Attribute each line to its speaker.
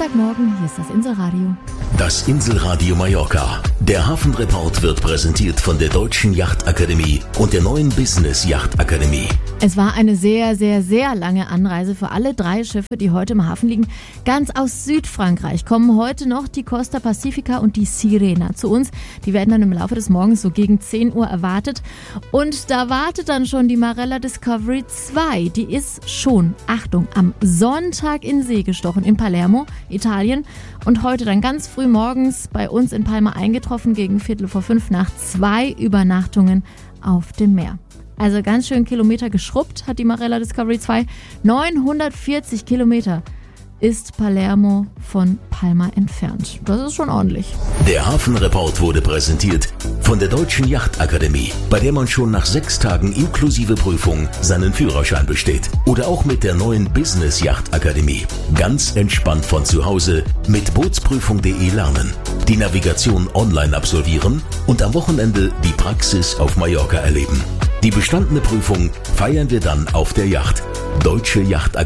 Speaker 1: Dienstagmorgen, hier ist das Inselradio.
Speaker 2: Das Inselradio Mallorca. Der Hafenreport wird präsentiert von der Deutschen Yachtakademie und der neuen Business Yachtakademie.
Speaker 1: Es war eine sehr, sehr, sehr lange Anreise für alle 3 Schiffe, die heute im Hafen liegen. Ganz aus Südfrankreich kommen heute noch die Costa Pacifica und die Sirena zu uns. Die werden dann im Laufe des Morgens so gegen 10 Uhr erwartet. Und da wartet dann schon die Marella Discovery 2. Die ist schon, Achtung, am Sonntag in See gestochen in Palermo, Italien. Und heute dann ganz früh morgens bei uns in Palma eingetroffen, gegen 4:45 nach 2 Übernachtungen auf dem Meer. Also ganz schön Kilometer geschrubbt hat die Marella Discovery 2. 940 Kilometer ist Palermo von Palma entfernt. Das ist schon ordentlich.
Speaker 2: Der Hafenreport wurde präsentiert von der Deutschen Yachtakademie, bei der man schon nach 6 Tagen inklusive Prüfung seinen Führerschein besteht. Oder auch mit der neuen Business Yachtakademie. Ganz entspannt von zu Hause mit bootsprüfung.de lernen, die Navigation online absolvieren und am Wochenende die Praxis auf Mallorca erleben. Die bestandene Prüfung feiern wir dann auf der Yacht. Deutsche Yachtakademie.